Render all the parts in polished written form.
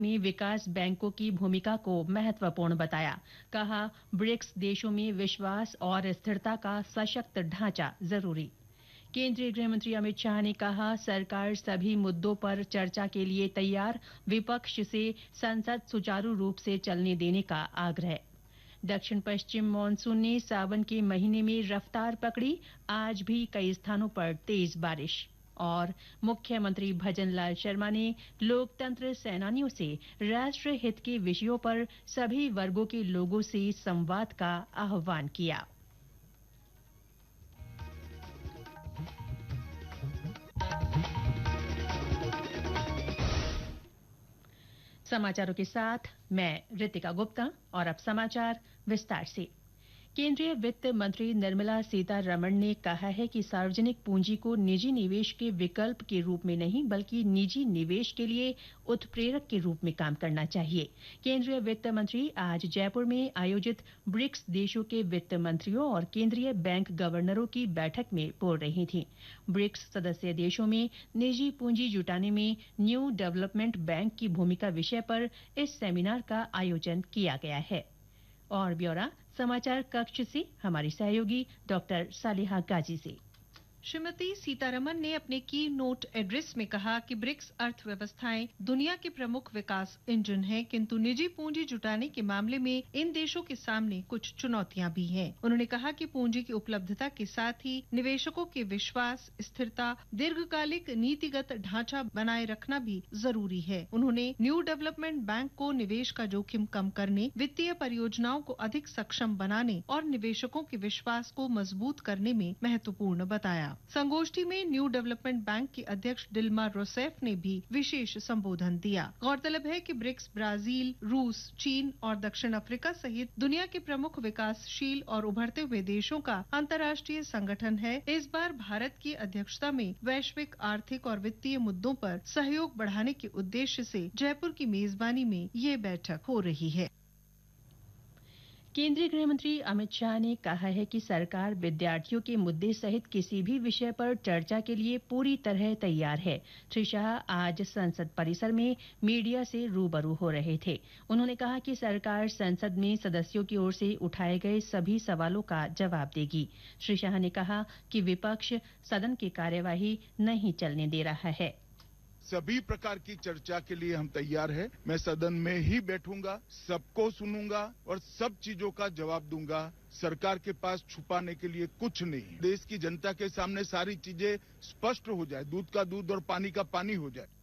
में विकास बैंकों की भूमिका को महत्वपूर्ण बताया। कहा, ब्रिक्स देशों में विश्वास और स्थिरता का सशक्त ढांचा जरूरी। केंद्रीय गृह मंत्री अमित शाह ने कहा, सरकार सभी मुद्दों पर चर्चा के लिए तैयार, विपक्ष से संसद सुचारू रूप से चलने देने का आग्रह। दक्षिण पश्चिम मानसून ने सावन के महीने में रफ्तार पकड़ी, आज भी कई स्थानों पर तेज बारिश। और मुख्यमंत्री भजनलाल शर्मा ने लोकतंत्र सेनानियों से राष्ट्र हित के विषयों पर सभी वर्गों के लोगों से संवाद का आह्वान किया। समाचारों के साथ मैं रितिका गुप्ता और अब समाचार विस्तार से। केंद्रीय वित्त मंत्री निर्मला सीतारमण ने कहा है कि सार्वजनिक पूंजी को निजी निवेश के विकल्प के रूप में नहीं बल्कि निजी निवेश के लिए उत्प्रेरक के रूप में काम करना चाहिए। केंद्रीय वित्त मंत्री आज जयपुर में आयोजित ब्रिक्स देशों के वित्त मंत्रियों और केंद्रीय बैंक गवर्नरों की बैठक में बोल रही थीं। ब्रिक्स सदस्य देशों में निजी पूंजी जुटाने में न्यू डेवलपमेंट बैंक की भूमिका विषय पर इस सेमिनार का आयोजन किया गया है। और ब्यौरा समाचार कक्ष से हमारी सहयोगी डॉक्टर सालिहा गाजी से। श्रीमती सीतारमण ने अपने की नोट एड्रेस में कहा कि ब्रिक्स अर्थव्यवस्थाएं दुनिया के प्रमुख विकास इंजन हैं, किंतु निजी पूंजी जुटाने के मामले में इन देशों के सामने कुछ चुनौतियां भी हैं। उन्होंने कहा कि पूंजी की उपलब्धता के साथ ही निवेशकों के विश्वास, स्थिरता, दीर्घकालिक नीतिगत ढांचा बनाए रखना भी जरूरी है। उन्होंने न्यू डेवलपमेंट बैंक को निवेश का जोखिम कम करने, वित्तीय परियोजनाओं को अधिक सक्षम बनाने और निवेशकों के विश्वास को मजबूत करने में महत्वपूर्ण बताया। संगोष्ठी में न्यू डेवलपमेंट बैंक की अध्यक्ष डिल्मा रोसेफ ने भी विशेष संबोधन दिया। गौरतलब है कि ब्रिक्स ब्राजील, रूस, चीन और दक्षिण अफ्रीका सहित दुनिया के प्रमुख विकासशील और उभरते हुए देशों का अंतर्राष्ट्रीय संगठन है। इस बार भारत की अध्यक्षता में वैश्विक आर्थिक और वित्तीय मुद्दों पर सहयोग बढ़ाने के उद्देश्य से जयपुर की मेजबानी में ये बैठक हो रही है। केंद्रीय गृह मंत्री अमित शाह ने कहा है कि सरकार विद्यार्थियों के मुद्दे सहित किसी भी विषय पर चर्चा के लिए पूरी तरह तैयार है। श्री शाह आज संसद परिसर में मीडिया से रूबरू हो रहे थे। उन्होंने कहा कि सरकार संसद में सदस्यों की ओर से उठाए गए सभी सवालों का जवाब देगी। श्री शाह ने कहा कि विपक्ष सदन की कार्यवाही नहीं चलने दे रहा है। सभी प्रकार की चर्चा के लिए हम तैयार हैं। मैं सदन में ही बैठूंगा, सबको सुनूंगा और सब चीजों का जवाब दूंगा। सरकार के पास छुपाने के लिए कुछ नहीं। देश की जनता के सामने सारी चीजें स्पष्ट हो जाए, दूध का दूध और पानी का पानी हो जाए।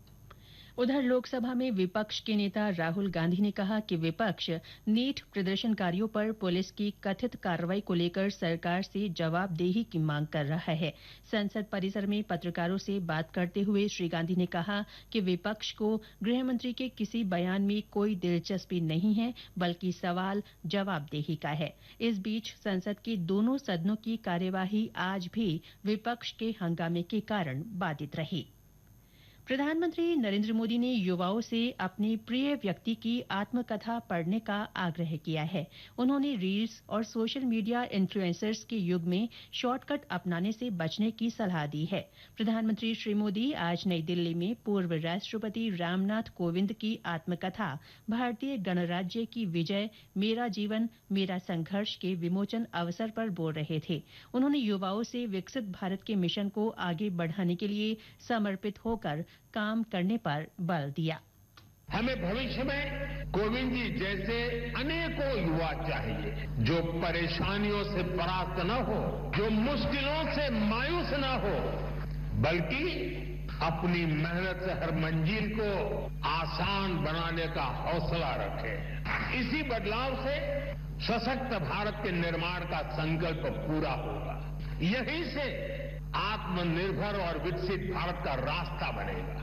उधर लोकसभा में विपक्ष के नेता राहुल गांधी ने कहा कि विपक्ष नीट प्रदर्शनकारियों पर पुलिस की कथित कार्रवाई को लेकर सरकार से जवाबदेही की मांग कर रहा है। संसद परिसर में पत्रकारों से बात करते हुए श्री गांधी ने कहा कि विपक्ष को गृह मंत्री के किसी बयान में कोई दिलचस्पी नहीं है, बल्कि सवाल जवाबदेही का है। इस बीच संसद के दोनों सदनों की कार्यवाही आज भी विपक्ष के हंगामे के कारण बाधित रही। प्रधानमंत्री नरेंद्र मोदी ने युवाओं से अपने प्रिय व्यक्ति की आत्मकथा पढ़ने का आग्रह किया है। उन्होंने रील्स और सोशल मीडिया इन्फ्लुएंसर्स के युग में शॉर्टकट अपनाने से बचने की सलाह दी है। प्रधानमंत्री श्री मोदी आज नई दिल्ली में पूर्व राष्ट्रपति रामनाथ कोविंद की आत्मकथा भारतीय गणराज्य की विजय, मेरा जीवन मेरा संघर्ष के विमोचन अवसर पर बोल रहे थे। उन्होंने युवाओं से विकसित भारत के मिशन को आगे बढ़ाने के लिए समर्पित होकर काम करने पर बल दिया। हमें भविष्य में कोविंद जी जैसे अनेकों युवा चाहिए, जो परेशानियों से परास्त न हो, जो मुश्किलों से मायूस न हो, बल्कि अपनी मेहनत से हर मंजिल को आसान बनाने का हौसला रखे। इसी बदलाव से सशक्त भारत के निर्माण का संकल्प पूरा होगा। यहीं से आत्मनिर्भर और विकसित भारत का रास्ता बनेगा।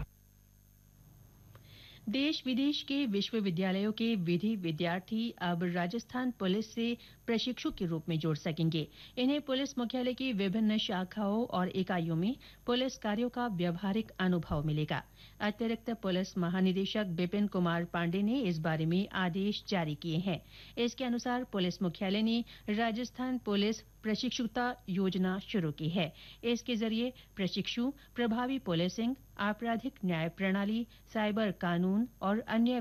देश विदेश के विश्वविद्यालयों के विधि विद्यार्थी अब राजस्थान पुलिस से प्रशिक्षु के रूप में जुड़ सकेंगे। इन्हें पुलिस मुख्यालय की विभिन्न शाखाओं और इकाइयों में पुलिस कार्यों का व्यावहारिक अनुभव मिलेगा। अतिरिक्त पुलिस महानिदेशक बिपिन कुमार पांडे ने इस बारे में आदेश जारी किए हैं। इसके अनुसार पुलिस मुख्यालय ने राजस्थान पुलिस प्रशिक्षुता योजना शुरू की है। इसके जरिए प्रशिक्षु प्रभावी पुलिसिंग, आपराधिक न्याय प्रणाली, साइबर कानून और अन्य